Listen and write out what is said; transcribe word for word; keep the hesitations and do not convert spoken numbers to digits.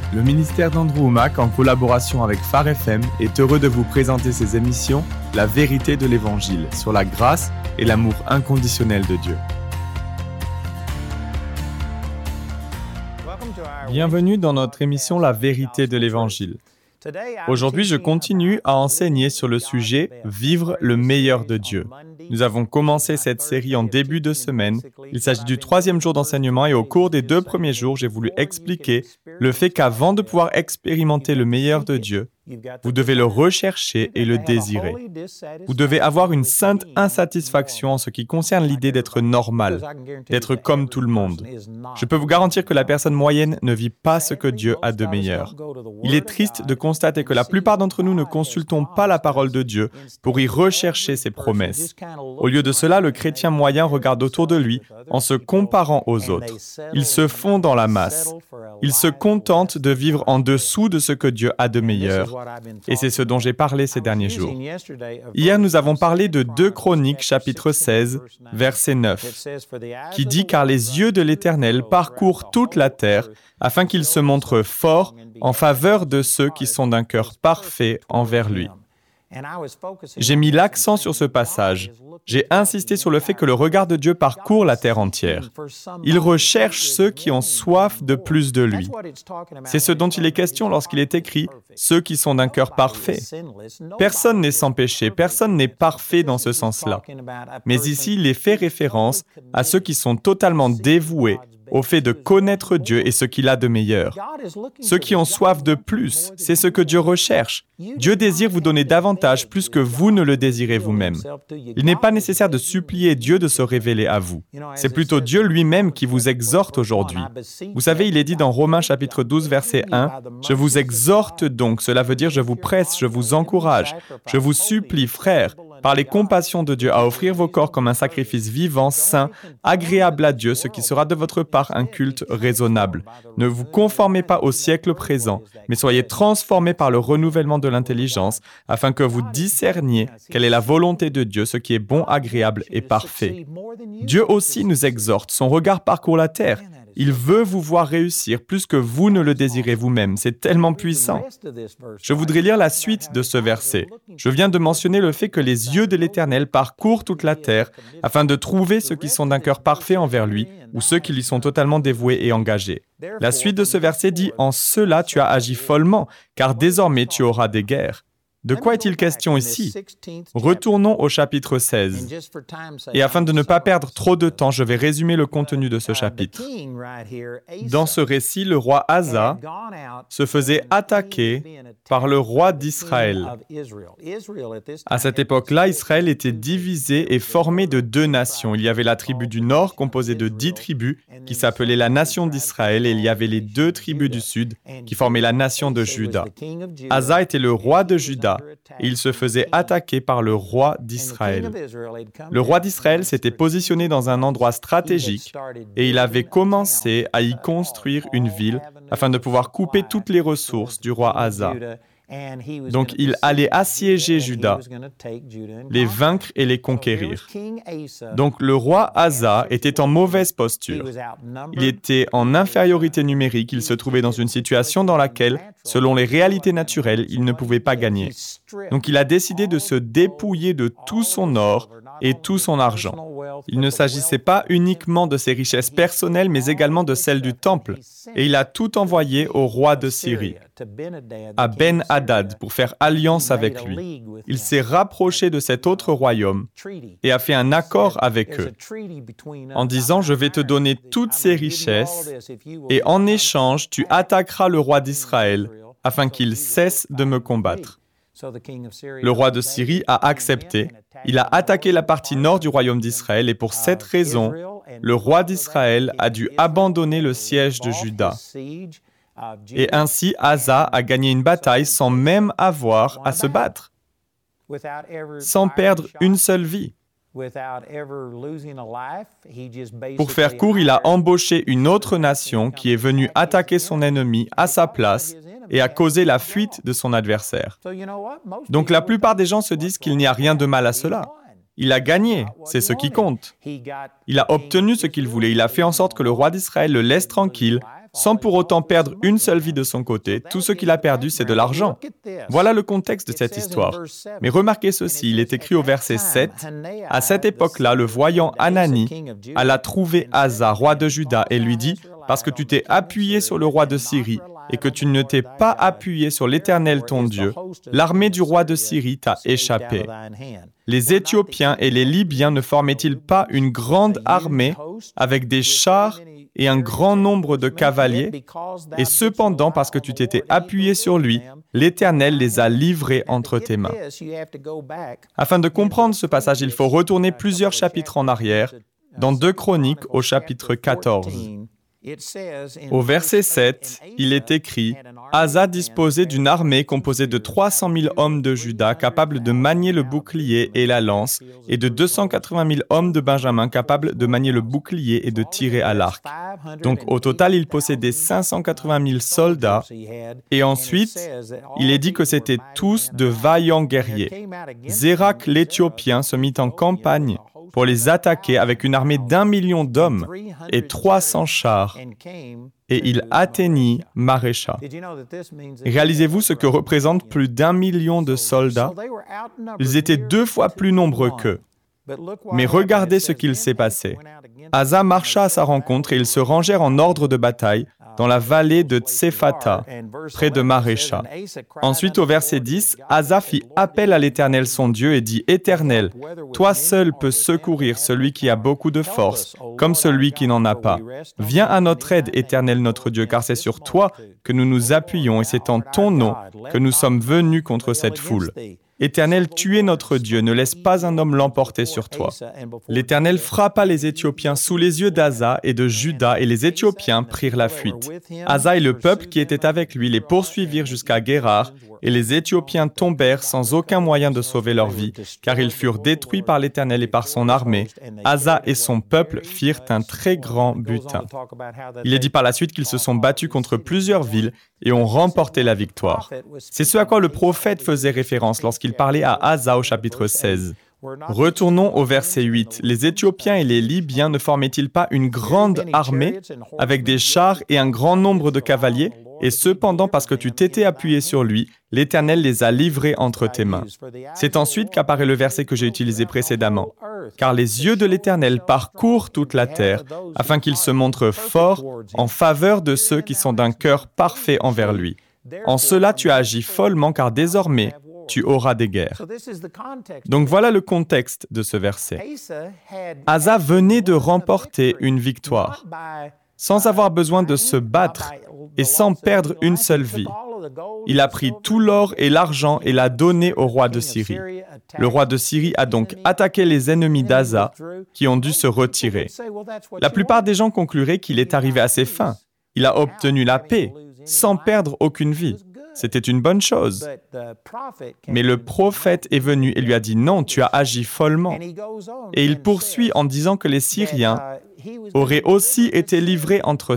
Le ministère d'Andrew Wommack, en collaboration avec Phare F M, est heureux de vous présenter ses émissions « La vérité de l'Évangile » sur la grâce et l'amour inconditionnel de Dieu. Bienvenue dans notre émission « La vérité de l'Évangile ». Aujourd'hui, je continue à enseigner sur le sujet « Vivre le meilleur de Dieu ». Nous avons commencé cette série en début de semaine. Il s'agit du troisième jour d'enseignement et au cours des deux premiers jours, j'ai voulu expliquer le fait qu'avant de pouvoir expérimenter le meilleur de Dieu, vous devez le rechercher et le désirer. Vous devez avoir une sainte insatisfaction en ce qui concerne l'idée d'être normal, d'être comme tout le monde. Je peux vous garantir que la personne moyenne ne vit pas ce que Dieu a de meilleur. Il est triste de constater que la plupart d'entre nous ne consultons pas la parole de Dieu pour y rechercher ses promesses. Au lieu de cela, le chrétien moyen regarde autour de lui en se comparant aux autres. Il se fond dans la masse. Il se contente de vivre en dessous de ce que Dieu a de meilleur. Et c'est ce dont j'ai parlé ces derniers jours. Hier, nous avons parlé de deux Chroniques, chapitre seize, verset neuf, qui dit « Car les yeux de l'Éternel parcourent toute la terre, afin qu'il se montre fort en faveur de ceux qui sont d'un cœur parfait envers lui. » J'ai mis l'accent sur ce passage. J'ai insisté sur le fait que le regard de Dieu parcourt la terre entière. Il recherche ceux qui ont soif de plus de lui. C'est ce dont il est question lorsqu'il est écrit « ceux qui sont d'un cœur parfait ». Personne n'est sans péché, personne n'est parfait dans ce sens-là. Mais ici, il est fait référence à ceux qui sont totalement dévoués au fait de connaître Dieu et ce qu'il a de meilleur. Ceux qui ont soif de plus, c'est ce que Dieu recherche. Dieu désire vous donner davantage plus que vous ne le désirez vous-même. Il n'est pas nécessaire de supplier Dieu de se révéler à vous. C'est plutôt Dieu lui-même qui vous exhorte aujourd'hui. Vous savez, il est dit dans Romains chapitre douze, verset un, « Je vous exhorte donc », cela veut dire « je vous presse, je vous encourage, je vous supplie, frères, par les compassions de Dieu, à offrir vos corps comme un sacrifice vivant, saint, agréable à Dieu, ce qui sera de votre part un culte raisonnable. Ne vous conformez pas au siècle présent, mais soyez transformés par le renouvellement de l'intelligence, afin que vous discerniez quelle est la volonté de Dieu, ce qui est bon, agréable et parfait. » Dieu aussi nous exhorte, son regard parcourt la terre. Il veut vous voir réussir plus que vous ne le désirez vous-même. C'est tellement puissant. Je voudrais lire la suite de ce verset. Je viens de mentionner le fait que les yeux de l'Éternel parcourent toute la terre afin de trouver ceux qui sont d'un cœur parfait envers lui ou ceux qui lui sont totalement dévoués et engagés. La suite de ce verset dit « En cela tu as agi follement, car désormais tu auras des guerres. » De quoi est-il question ici? Retournons au chapitre seize. Et afin de ne pas perdre trop de temps, je vais résumer le contenu de ce chapitre. Dans ce récit, le roi Asa se faisait attaquer par le roi d'Israël. À cette époque-là, Israël était divisé et formé de deux nations. Il y avait la tribu du nord, composée de dix tribus, qui s'appelait la nation d'Israël, et il y avait les deux tribus du sud, qui formaient la nation de Juda. Asa était le roi de Juda, et il se faisait attaquer par le roi d'Israël. Le roi d'Israël s'était positionné dans un endroit stratégique et il avait commencé à y construire une ville afin de pouvoir couper toutes les ressources du roi Asa. Donc il allait assiéger Juda, les vaincre et les conquérir. Donc le roi Asa était en mauvaise posture. Il était en infériorité numérique, il se trouvait dans une situation dans laquelle, selon les réalités naturelles, il ne pouvait pas gagner. Donc il a décidé de se dépouiller de tout son or et tout son argent. Il ne s'agissait pas uniquement de ses richesses personnelles, mais également de celles du temple. Et il a tout envoyé au roi de Syrie, à Ben-Hadad, pour faire alliance avec lui. Il s'est rapproché de cet autre royaume et a fait un accord avec eux, en disant « Je vais te donner toutes ces richesses, et en échange, tu attaqueras le roi d'Israël, afin qu'il cesse de me combattre. » Le roi de Syrie a accepté. Il a attaqué la partie nord du royaume d'Israël et pour cette raison, le roi d'Israël a dû abandonner le siège de Juda. Et ainsi, Asa a gagné une bataille sans même avoir à se battre, sans perdre une seule vie. Pour faire court, il a embauché une autre nation qui est venue attaquer son ennemi à sa place et a causé la fuite de son adversaire. Donc la plupart des gens se disent qu'il n'y a rien de mal à cela. Il a gagné, c'est ce qui compte. Il a obtenu ce qu'il voulait. Il a fait en sorte que le roi d'Israël le laisse tranquille sans pour autant perdre une seule vie de son côté. Tout ce qu'il a perdu, c'est de l'argent. Voilà le contexte de cette histoire. Mais remarquez ceci, il est écrit au verset sept, « À cette époque-là, le voyant Hanani alla trouver Asa, roi de Juda, et lui dit, « Parce que tu t'es appuyé sur le roi de Syrie, et que tu ne t'es pas appuyé sur l'Éternel ton Dieu, l'armée du roi de Syrie t'a échappé. » Les Éthiopiens et les Libyens ne formaient-ils pas une grande armée avec des chars et un grand nombre de cavaliers? Et cependant, parce que tu t'étais appuyé sur lui, l'Éternel les a livrés entre tes mains. Afin de comprendre ce passage, il faut retourner plusieurs chapitres en arrière, dans deux Chroniques au chapitre quatorze. Au verset sept, il est écrit « Asa disposait d'une armée composée de trois cent mille hommes de Juda capables de manier le bouclier et la lance, et de deux cent quatre-vingt mille hommes de Benjamin capables de manier le bouclier et de tirer à l'arc. » Donc au total, il possédait cinq cent quatre-vingt mille soldats, et ensuite, il est dit que c'étaient tous de vaillants guerriers. Zérak l'Éthiopien se mit en campagne pour les attaquer avec une armée d'un million d'hommes et trois cents chars, et il atteignit Marécha. Réalisez-vous ce que représente plus d'un million de soldats? Ils étaient deux fois plus nombreux qu'eux. Mais regardez ce qu'il s'est passé. Asa marcha à sa rencontre et ils se rangèrent en ordre de bataille dans la vallée de Tsephata, près de Marécha. Ensuite, au verset dix, Asa fit appel à l'Éternel son Dieu et dit « Éternel, toi seul peux secourir celui qui a beaucoup de force, comme celui qui n'en a pas. Viens à notre aide, Éternel notre Dieu, car c'est sur toi que nous nous appuyons et c'est en ton nom que nous sommes venus contre cette foule. Éternel, tu es notre Dieu, ne laisse pas un homme l'emporter sur toi. » L'Éternel frappa les Éthiopiens sous les yeux d'Asa et de Juda, et les Éthiopiens prirent la fuite. Asa et le peuple qui était avec lui les poursuivirent jusqu'à Guérar, et les Éthiopiens tombèrent sans aucun moyen de sauver leur vie, car ils furent détruits par l'Éternel et par son armée. Asa et son peuple firent un très grand butin. Il est dit par la suite qu'ils se sont battus contre plusieurs villes et ont remporté la victoire. C'est ce à quoi le prophète faisait référence lorsqu'il parlait à Asa au chapitre seize. Retournons au verset huit. Les Éthiopiens et les Libyens ne formaient-ils pas une grande armée avec des chars et un grand nombre de cavaliers? Et cependant, parce que tu t'étais appuyé sur lui, l'Éternel les a livrés entre tes mains. C'est ensuite qu'apparaît le verset que j'ai utilisé précédemment. Car les yeux de l'Éternel parcourent toute la terre, afin qu'il se montre fort en faveur de ceux qui sont d'un cœur parfait envers lui. En cela, tu as agi follement, car désormais, tu auras des guerres. Donc voilà le contexte de ce verset. Asa venait de remporter une victoire, sans avoir besoin de se battre et sans perdre une seule vie. Il a pris tout l'or et l'argent et l'a donné au roi de Syrie. Le roi de Syrie a donc attaqué les ennemis d'Asa qui ont dû se retirer. La plupart des gens concluraient qu'il est arrivé à ses fins. Il a obtenu la paix sans perdre aucune vie. C'était une bonne chose. Mais le prophète est venu et lui a dit « Non, tu as agi follement. » Et il poursuit en disant que les Syriens auraient aussi été livrés entre